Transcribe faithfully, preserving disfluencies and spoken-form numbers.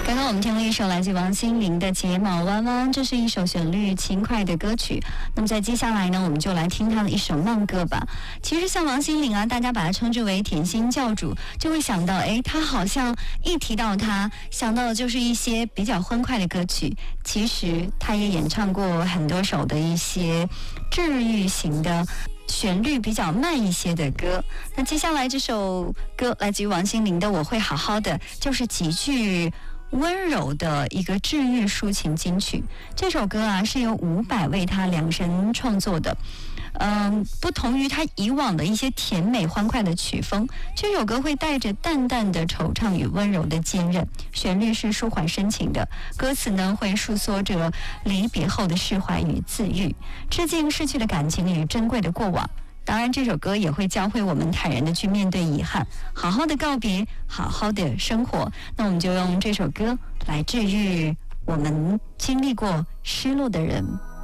刚刚我们听了一首来自王心凌的《睫毛弯弯》，这是一首旋律轻快的歌曲。那么在接下来呢，我们就来听她的一首慢歌吧。其实像王心凌啊，大家把她称之为甜心教主，就会想到，哎，她好像一提到她，想到的就是一些比较欢快的歌曲。其实她也演唱过很多首的一些治愈型的旋律比较慢一些的歌。那接下来这首歌来自于王心凌的《我会好好的》，就是极具温柔的一个治愈抒情金曲。这首歌啊是由伍佰为他量身创作的，嗯，不同于他以往的一些甜美欢快的曲风，这首歌会带着淡淡的惆怅与温柔的坚韧，旋律是舒缓深情的，歌词呢会诉说着离别后的释怀与自愈，致敬逝去的感情与珍贵的过往。当然这首歌也会教会我们坦然的去面对遗憾，好好的告别，好好的生活。那我们就用这首歌来治愈我们经历过失落的人。